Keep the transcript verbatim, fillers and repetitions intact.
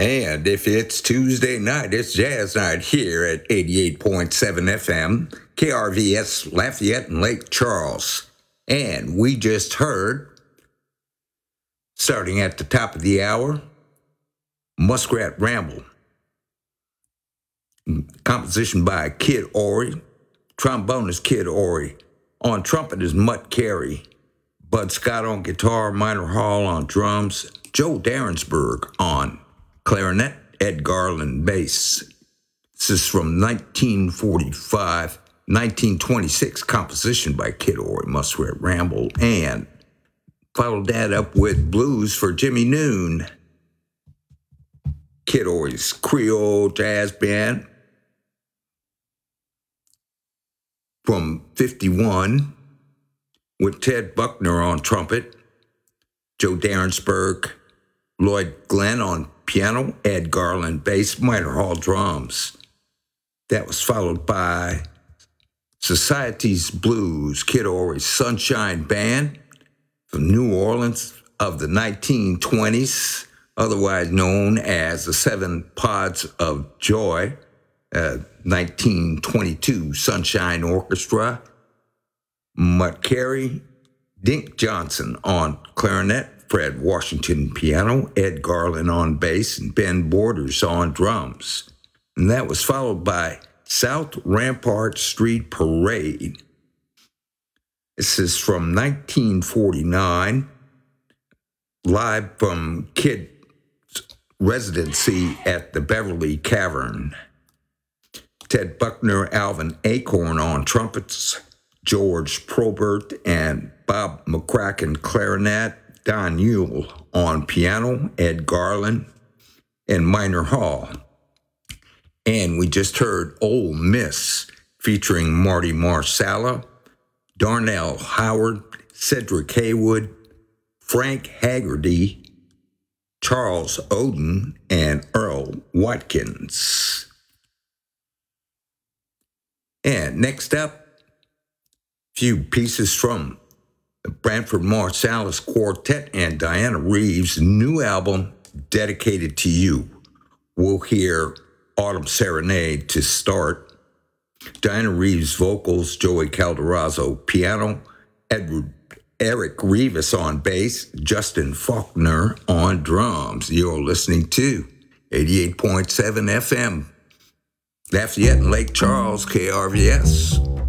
And if it's Tuesday night, it's jazz night here at eighty-eight point seven F M, K R V S Lafayette and Lake Charles. And we just heard, starting at the top of the hour, Muskrat Ramble. Composition by Kid Ory. Trombonist Kid Ory. On trumpet is Mutt Carey. Bud Scott on guitar, Minor Hall on drums, Joe Darensburg on clarinet, Ed Garland bass. This is from nineteen forty-five, nineteen twenty-six composition by Kid Ory, Muskrat Ramble, and followed that up with Blues for Jimmy Noon. Kid Ory's Creole jazz band from fifty-one with Ted Buckner on trumpet, Joe Darensburg, Lloyd Glenn on piano, Ed Garland bass, Minor Hall drums. That was followed by Society's Blues, Kid Ory's Sunshine Band from New Orleans of the nineteen twenties, otherwise known as the Seven Pods of Joy, uh, nineteen twenty-two Sunshine Orchestra. Mutt Carey, Dink Johnson on clarinet, Fred Washington piano, Ed Garland on bass, and Ben Borders on drums. And that was followed by South Rampart Street Parade. This is from nineteen forty-nine, live from Kid's residency at the Beverly Cavern. Ted Buckner, Alvin Acorn on trumpets, George Probert and Bob McCracken clarinet, Don Yule on piano, Ed Garland, and Minor Hall. And we just heard Ole Miss featuring Marty Marsala, Darnell Howard, Cedric Haywood, Frank Haggerty, Charles Oden, and Earl Watkins. And next up, few pieces from the Branford Marsalis Quartet and Diana Reeves' new album, Dedicated to You. We'll hear Autumn Serenade to start. Diana Reeves vocals, Joey Calderazzo piano, Edward Eric Rivas on bass, Justin Faulkner on drums. You're listening to eighty-eight point seven F M, Lafayette and Lake Charles, K R V S.